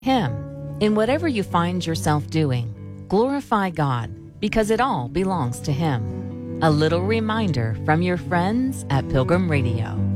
Him. In whatever you find yourself doing, glorify God, because it all belongs to Him. A little reminder from your friends at Pilgrim Radio.